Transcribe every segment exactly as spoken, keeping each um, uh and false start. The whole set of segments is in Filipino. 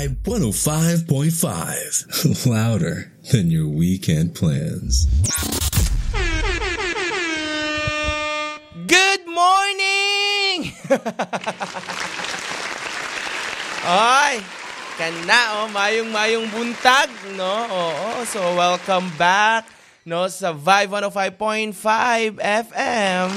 Vibe one oh five point five. Louder than your weekend plans. Good morning! Ay, kana oh, mayong-mayong buntag, no? Oo, so welcome back, no, sa Vibe one oh five point five F M.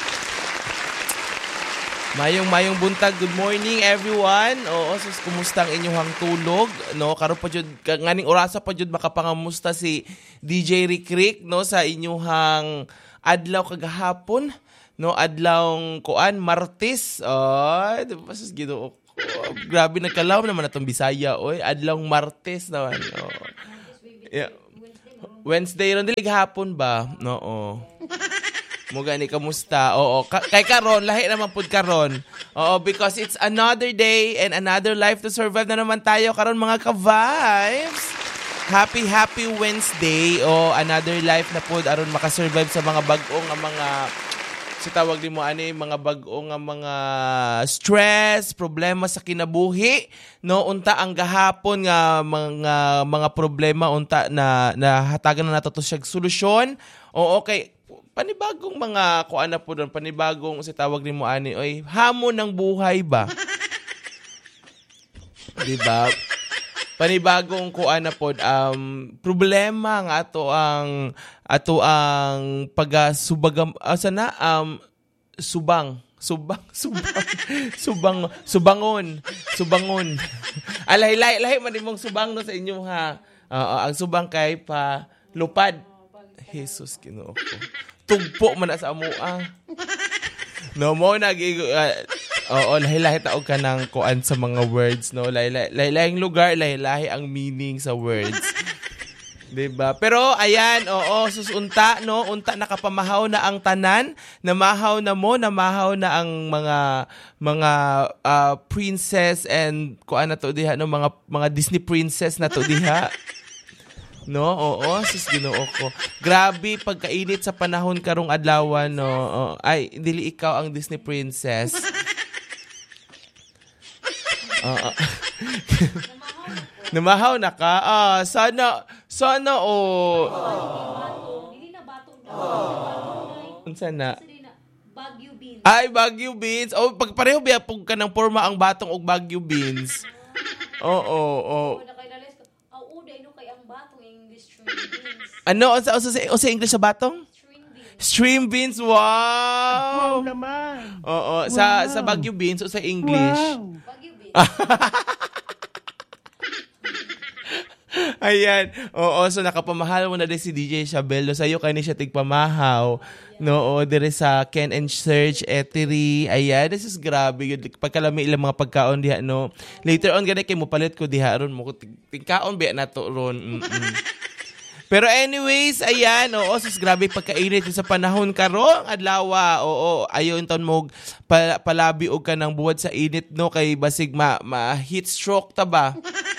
Mayong-mayong buntag, good morning everyone. Oo, so kumusta ang inyong tulog, no? Karon pa jud nganing orasa pa jud makapangamusta si D J Rick Rick, no, sa inyong adlaw kagahapon, no, adlawng kuan Martes. Ay, di ba sus Ginoo? Oh, grabe nagkalaw naman atong Bisaya, oy. Adlawng Martes naman. Oh. Yeah. Wednesday ron dili gahapon ba? Oo. Mo gani kamusta? Oo, Ka- kay karon lahi naman pud karon. Oo, because it's another day and another life to survive na naman tayo karon mga ka-vibes. Happy happy Wednesday. O another life na pud aron makasurvive sa mga bag-o nga mga si tawag din mo ani mga bag-o nga mga stress, problema sa kinabuhi, no, unta ang gahapon nga mga mga problema unta na nahatagan na nato to siya solusyon. O okay, panibagong mga kuan na po doon, panibagong si tawag din mo ani, oy, hamon ng buhay ba? Diba? Panibagong kuan na po, um, problema nga ato ang ato ang pagasubagam asa na um subang subang subang subang subangon subangon. Alay lahi lahi man imong subang no sa inyo ha. Uh, ang subang kay pa lupad. Jesus Ginoo ko. Tugpo man na sa amo ah. No mo nag uh, oo, lahi-lahi taog ka ng kuan sa mga words, no. Lahi-lahing lugar, lahi-lahi ang meaning sa words. 'Di ba? Pero ayan, oo, susunta, no, unta nakapamahaw na ang tanan, namahaw na mo, namahaw na ang mga mga uh, princess and kuan na to diha, no, mga mga Disney princess na to diha. No, oo, sus Ginoo ko. Grabe pagkainit sa panahon karong adlaw, no. Oh, ay, dili ikaw ang Disney princess. Oo. Uh, Namahaw na ka? Ah, sana sana oh. Dili na batong daw. Unsa na? Baguio beans. Ay, Baguio beans. Oh, pagpareho biya pug kanang forma ang batong og Baguio beans. Oo, oo. Ano? Sa sa sa English sa batong? Stream beans. Wow! Wow naman. Oo, sa wow. Sa Baguio beans o sa English. Wow. Baguio beans. Ayan. Oo, so nakapamahal mo na din si D J Shabelo. Sa'yo kayo ni siya tigpamahaw. No, dire sa Ken and Serge Etery. Ayan, this is grabe. Pagkalami ilang mga pagkaon diha, no. Later on, ganit kayo mo palit ko diha ron. Tingkaon biya na to ron. Mm-mm. Pero anyways, ayan, oo, sus grabe pagkainit sa panahon karong adlaw. Oo, ayon ton mo pal- palabi og ka ng buwad sa init, no, kay basig ma, ma heat stroke ta ba?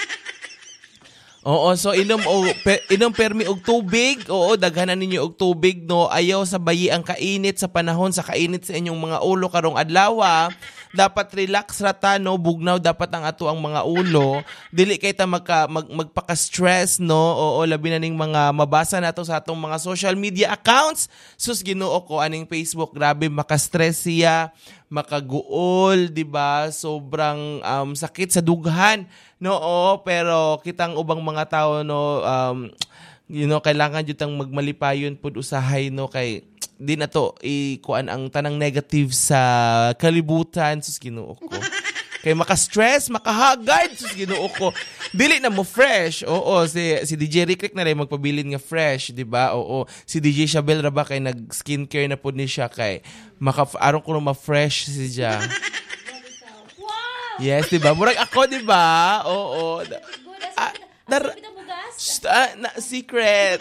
Oo, so inom o pe, inom permi og tubig. Oo, daghanan ninyo og tubig, no. Ayaw sa bayi ang kainit sa panahon sa kainit sa inyong mga ulo karong adlaw. Dapat relax rata, no, bugnaw dapat ang ato ang mga ulo. Dili kay ta magka, mag, magpaka-stress, no. Oo, labi na ning mga mabasa nato sa atong mga social media accounts. Sus Ginoo ko aning Facebook, grabe maka-stress siya, makaguol, di ba? Sobrang um, sakit sa dughan, no. Oo, pero kitang ubang mga tao, no, um, you know, kailangan jud tang magmalipayon pud usahay, no, kay di na to ikuan ang tanang negative sa kalibutan. Sus Ginoo ko. Kay maka-stress, makahagard. Sus Ginoo ko. Dili na mo fresh. Oo, si si D J Rick Rick na rin magpabilin nga fresh, di ba? Oo, si D J Shabel ra ba kay nag-skincare na pud ni siya kay maka aron ko na ma-fresh si siya. Wow! Yes, di ba? Murag ako, di ba? Oo. Ah, dar- ah, na, secret.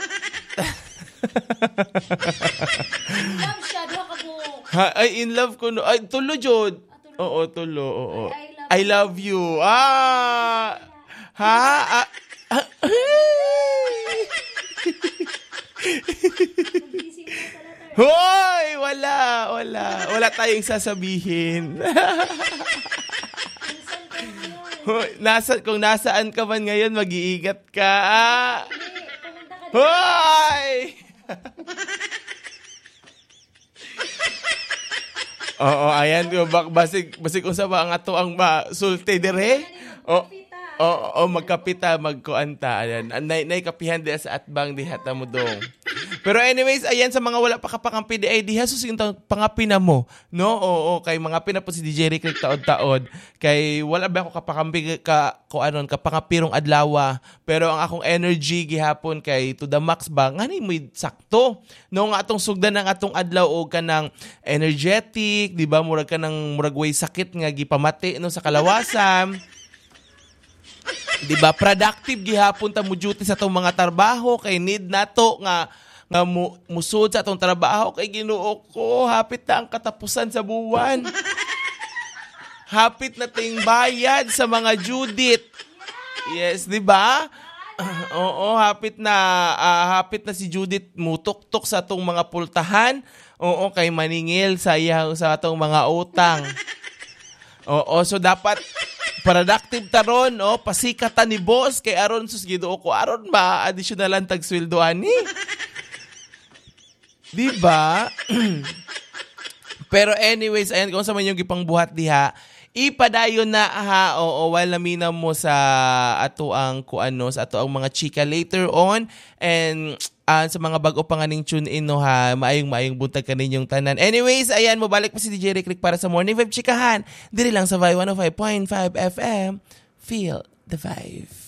Love siya, duha ka mo. Ha, ay, in love ko. No. Ay, tulo, Jod. Oo, tulo. Oo. I love you. Ah! Ha? Ah, ah, Hoy! Wala, wala. Wala tayong sasabihin. Hoy, nasa, kung nasaan ka man ngayon, mag-iingat ka. Hindi, pumunta ka dito. Hoy! Oo, ayan. Bak, basig, basig kung sa mga ato ang masulti dire. O, o, o magkapita, magkuanta. Ayan. Nay, nay kapihan diha sa atbang diha ta mo dong. Pero anyways, ayan sa mga wala pa kapakampi di ay diha susing pangapi na mo. No? Oo, kay mga pina po si D J Rick Rick taod-taod. Kay wala ba ako kapakampi ka ko anon kapangapirong adlaw. Pero ang akong energy gihapon kay to the max ba ngani mo sakto. No nga atong sugdan ng atong adlaw og kanang energetic, di ba? Murag ka ng murag way sakit nga gipamati no sa kalawasan. Di ba? Productive gihapon ta mo duty sa atong mga trabaho kay need nato nga nga mu, musud sa atong trabaho kay Ginoo ko hapit na ang katapusan sa buwan. Hapit na ting bayad sa mga Judith. Yes, di ba? Oo, hapit na uh, hapit na si Judith mutok-tok sa atong mga pultahan. Oo, kay maningil sa iya sa atong mga utang. Oo, so dapat productive taron, oh, pasikatan ni boss kay aron sus Ginoo ko aron ba additional lang tag sweldo ani. Di ba? Pero anyways, ayan kung sa man yung gipangbuhat diha, ipadayon na ha, oo, while namina mo sa ato ang kuano, sa ato ang mga chika later on, and uh, sa mga bago pa nga ning tune in no ha, maayong maayong buntag kaninyong tanan. Anyways, ayan, mabalik pa si D J Rick Rick para sa Morning Vibe Chikahan, diri lang sa Vibe one oh five point five F M. Feel the vibe.